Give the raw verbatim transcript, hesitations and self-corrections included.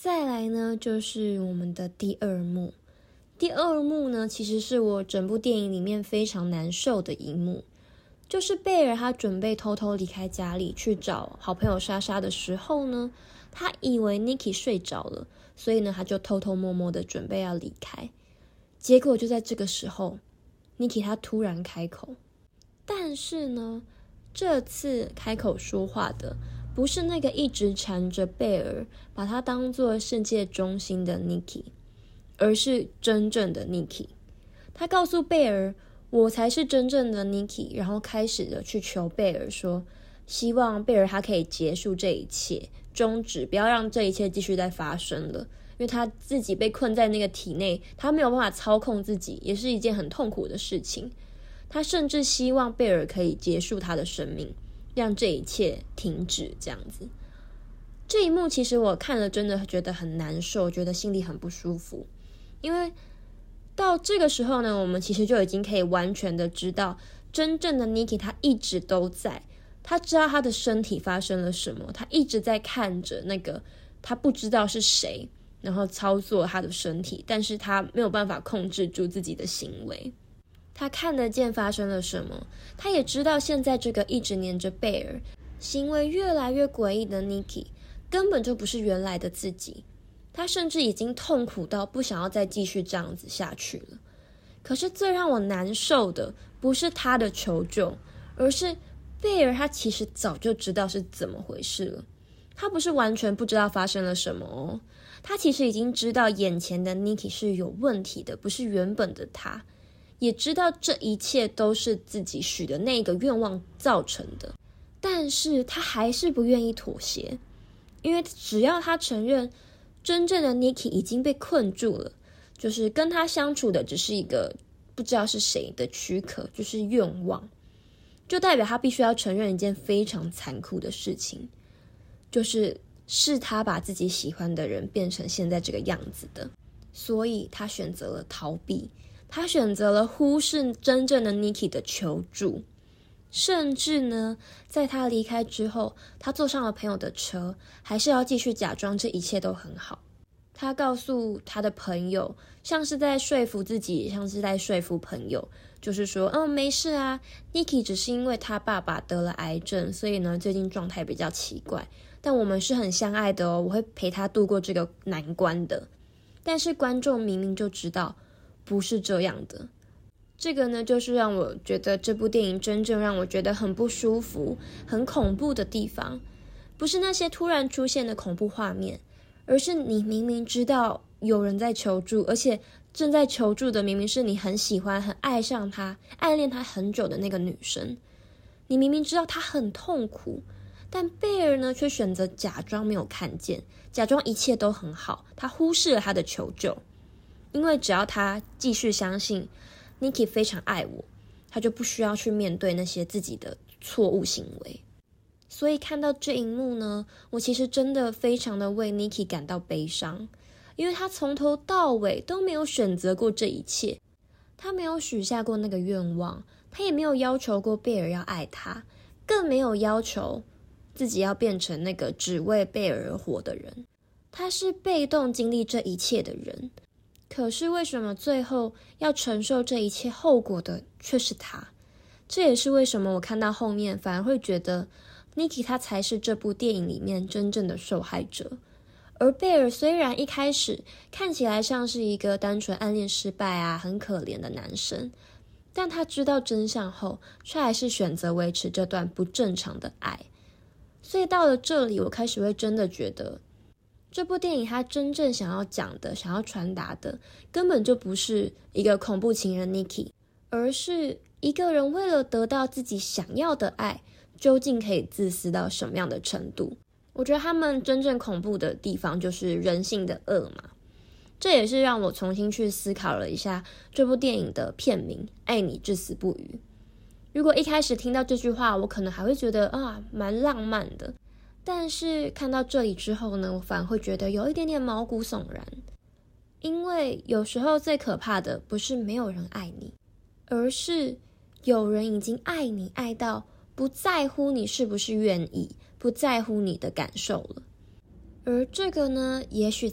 再来呢，就是我们的第二幕。第二幕呢，其实是我整部电影里面非常难受的一幕，就是贝尔他准备偷偷离开家里去找好朋友莎莎的时候呢，他以为 Nikki 睡着了，所以呢，他就偷偷摸摸的准备要离开。结果就在这个时候 Nikki 他突然开口，但是呢，这次开口说话的不是那个一直缠着贝尔把他当作世界中心的 Nikki， 而是真正的 Nikki。 他告诉贝尔，我才是真正的 Nikki， 然后开始的去求贝尔说，希望贝尔他可以结束这一切，终止，不要让这一切继续再发生了，因为他自己被困在那个体内，他没有办法操控自己，也是一件很痛苦的事情。他甚至希望贝尔可以结束他的生命，让这一切停止，这样子。这一幕其实我看了真的觉得很难受，觉得心里很不舒服。因为到这个时候呢，我们其实就已经可以完全的知道，真正的 Nikki 他一直都在，他知道他的身体发生了什么，他一直在看着那个他不知道是谁，然后操作他的身体，但是他没有办法控制住自己的行为。他看得见发生了什么，他也知道现在这个一直黏着贝尔，行为越来越诡异的 Nikki 根本就不是原来的自己，他甚至已经痛苦到不想要再继续这样子下去了。可是最让我难受的不是他的求救，而是贝尔他其实早就知道是怎么回事了。他不是完全不知道发生了什么哦，他其实已经知道眼前的 Nikki 是有问题的，不是原本的他，也知道这一切都是自己许的那个愿望造成的，但是他还是不愿意妥协。因为只要他承认真正的 Nikki 已经被困住了，就是跟他相处的只是一个不知道是谁的躯壳，就是愿望，就代表他必须要承认一件非常残酷的事情，就是是他把自己喜欢的人变成现在这个样子的。所以他选择了逃避，他选择了忽视真正的 Nikki 的求助，甚至呢，在他离开之后，他坐上了朋友的车，还是要继续假装这一切都很好。他告诉他的朋友，像是在说服自己，像是在说服朋友，就是说，嗯，没事啊 ，Nikki 只是因为他爸爸得了癌症，所以呢，最近状态比较奇怪，但我们是很相爱的哦，我会陪他度过这个难关的。但是观众明明就知道不是这样的。这个呢，就是让我觉得这部电影真正让我觉得很不舒服、很恐怖的地方，不是那些突然出现的恐怖画面，而是你明明知道有人在求助，而且正在求助的明明是你很喜欢、很爱上他、暗恋他很久的那个女生。你明明知道他很痛苦，但贝尔呢，却选择假装没有看见，假装一切都很好，他忽视了他的求救。因为只要他继续相信 Nikki 非常爱我，他就不需要去面对那些自己的错误行为。所以看到这一幕呢，我其实真的非常的为 Nikki 感到悲伤，因为他从头到尾都没有选择过这一切，他没有许下过那个愿望，他也没有要求过贝尔要爱他，更没有要求自己要变成那个只为贝尔而活的人。他是被动经历这一切的人，可是为什么最后要承受这一切后果的却是他？这也是为什么我看到后面反而会觉得 Nikki 他才是这部电影里面真正的受害者。而贝尔虽然一开始看起来像是一个单纯暗恋失败啊很可怜的男生，但他知道真相后却还是选择维持这段不正常的爱。所以到了这里，我开始会真的觉得这部电影它真正想要讲的、想要传达的，根本就不是一个恐怖情人 Nikki， 而是一个人为了得到自己想要的爱，究竟可以自私到什么样的程度。我觉得他们真正恐怖的地方就是人性的恶嘛。这也是让我重新去思考了一下这部电影的片名《爱你至死不渝》。如果一开始听到这句话，我可能还会觉得啊，蛮浪漫的。但是看到这里之后呢，我反而会觉得有一点点毛骨悚然。因为有时候最可怕的不是没有人爱你，而是有人已经爱你爱到不在乎你是不是愿意，不在乎你的感受了。而这个呢，也许